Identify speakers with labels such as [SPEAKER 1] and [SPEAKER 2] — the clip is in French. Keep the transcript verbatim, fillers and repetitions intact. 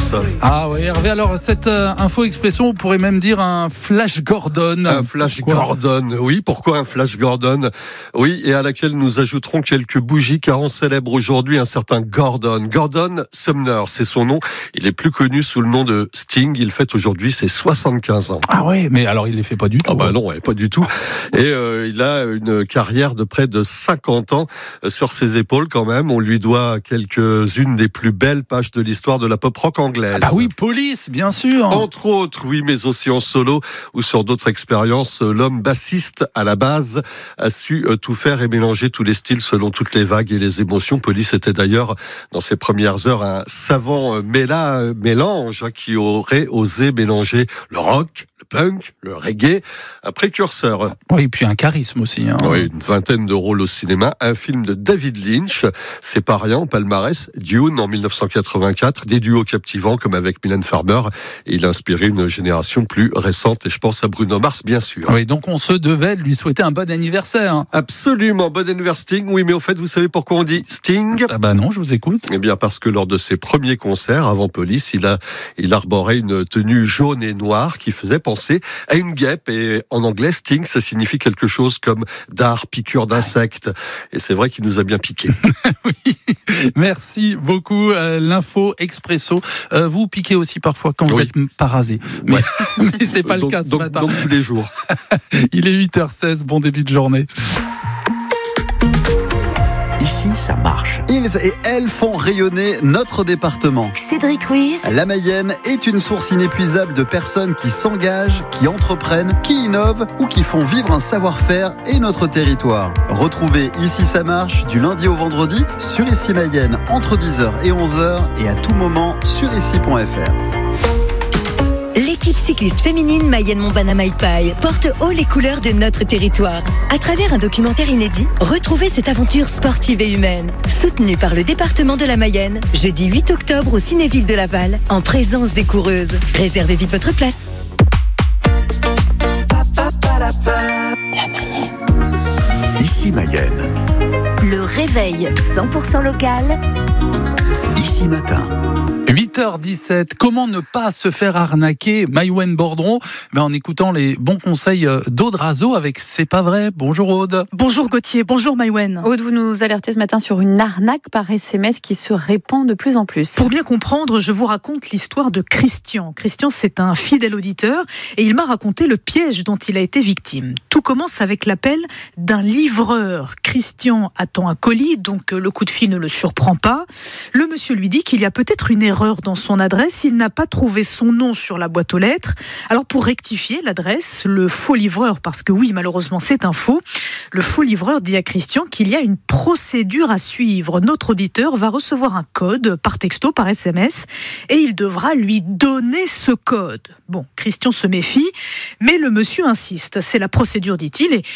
[SPEAKER 1] Ah oui, Hervé, alors cette euh, info expression, on pourrait même dire un Flash Gordon.
[SPEAKER 2] Un Flash
[SPEAKER 1] Pourquoi
[SPEAKER 2] Gordon, oui, pourquoi un Flash Gordon? Oui, et à laquelle nous ajouterons quelques bougies, car on célèbre aujourd'hui un certain Gordon. Gordon Sumner, c'est son nom. Il est plus connu sous le nom de Sting. Il fête aujourd'hui ses soixante-quinze ans.
[SPEAKER 1] Ah ouais, mais alors il les fait pas du tout.
[SPEAKER 2] Ah bah non, ouais, pas du tout. Et euh, il a une carrière de près de cinquante ans euh, sur ses épaules quand même. On lui doit quelques-unes des plus belles pages de l'histoire de la pop rock anglaise.
[SPEAKER 1] Ah bah oui, Police, bien sûr.
[SPEAKER 2] Entre autres, oui, mais aussi en solo ou sur d'autres expériences, l'homme bassiste à la base a su tout faire et mélanger tous les styles selon toutes les vagues et les émotions. Police était d'ailleurs dans ses premières heures un savant méla, mélange qui aurait osé mélanger le rock, le punk, le reggae, un précurseur.
[SPEAKER 1] Oui, et puis un charisme aussi. Hein.
[SPEAKER 2] Oui, une vingtaine de rôles au cinéma, un film de David Lynch, c'est pas rien, palmarès, Dune en dix-neuf cent quatre-vingt-quatre, des duos captivants comme avec Mylène Farmer, et il a inspiré une génération plus récente, et je pense à Bruno Mars, bien sûr.
[SPEAKER 1] Oui, donc on se devait lui souhaiter un bon anniversaire. Hein.
[SPEAKER 2] Absolument, bon anniversaire Sting, oui, mais au fait, vous savez pourquoi on dit Sting?
[SPEAKER 1] Ah bah non, je vous écoute.
[SPEAKER 2] Eh bien, parce que lors de ses premiers concerts, avant Police, il a, il arborait une tenue jaune et noire qui faisait penser à une guêpe, et en anglais, Sting, ça signifie quelque chose comme dard, piqûre d'insectes, et c'est vrai qu'il nous a bien piqué.
[SPEAKER 1] Oui, merci beaucoup, euh, l'info expresso. Euh, vous piquez aussi parfois quand vous
[SPEAKER 2] Oui.
[SPEAKER 1] êtes parasé, mais,
[SPEAKER 2] Ouais.
[SPEAKER 1] mais c'est pas
[SPEAKER 2] donc,
[SPEAKER 1] le cas ce
[SPEAKER 2] donc,
[SPEAKER 1] matin.
[SPEAKER 2] Donc tous les jours.
[SPEAKER 1] Il est huit heures seize, bon début de journée.
[SPEAKER 3] Ici, ça marche.
[SPEAKER 4] Ils et elles font rayonner notre département.
[SPEAKER 5] Cédric Ruiz.
[SPEAKER 4] La Mayenne est une source inépuisable de personnes qui s'engagent, qui entreprennent, qui innovent ou qui font vivre un savoir-faire et notre territoire. Retrouvez Ici ça marche du lundi au vendredi sur Ici Mayenne entre dix heures et onze heures et à tout moment sur ici point f r.
[SPEAKER 5] L'équipe cycliste féminine Mayenne-Montbana-Maïpaille porte haut les couleurs de notre territoire. À travers un documentaire inédit, retrouvez cette aventure sportive et humaine. Soutenue par le département de la Mayenne, jeudi huit octobre au Cinéville de Laval, en présence des coureuses. Réservez vite votre place.
[SPEAKER 3] La Mayenne. Ici Mayenne.
[SPEAKER 5] Le réveil cent pour cent local.
[SPEAKER 3] Ici matin.
[SPEAKER 1] huit heures dix-sept, comment ne pas se faire arnaquer, Maïwen Bordron, mais en écoutant les bons conseils d'Aude Razo avec C'est pas vrai. Bonjour Aude.
[SPEAKER 6] Bonjour Gauthier, bonjour Maïwen.
[SPEAKER 7] Aude, vous nous alertez ce matin sur une arnaque par S M S qui se répand de plus en plus.
[SPEAKER 6] Pour bien comprendre, je vous raconte l'histoire de Christian. Christian, c'est un fidèle auditeur et il m'a raconté le piège dont il a été victime. Tout commence avec l'appel d'un livreur. Christian attend un colis, donc le coup de fil ne le surprend pas. Le monsieur lui dit qu'il y a peut-être une erreur dans son adresse, il n'a pas trouvé son nom sur la boîte aux lettres. Alors pour rectifier l'adresse, le faux livreur, parce que oui, malheureusement c'est un faux, le faux livreur dit à Christian qu'il y a une procédure à suivre. Notre auditeur va recevoir un code par texto, par S M S, et il devra lui donner ce code. Bon, Christian se méfie, mais le monsieur insiste. C'est la procédure, dit-il, et